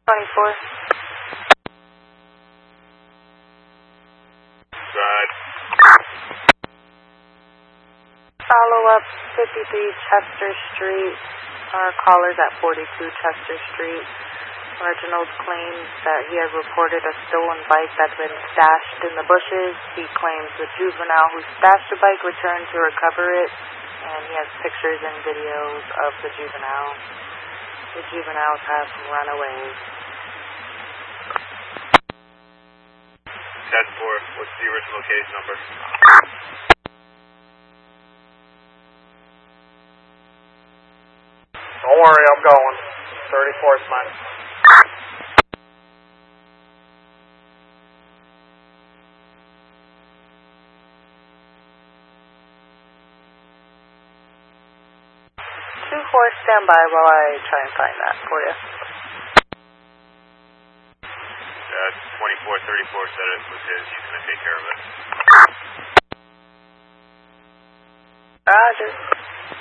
24. Right. Follow up 53 Chester Street. Our caller's at 42 Chester Street. Reginald claims that he has reported a stolen bike that's been stashed in the bushes. He claims the juvenile who stashed the bike returned to recover it, and he has pictures and videos of the juvenile. The juveniles have run away. 10-4, what's the original case number? Don't worry, I'm going. 34's mine. Stand by while I try and find that for you. 2434 said it was his. He's going to take care of it. Roger.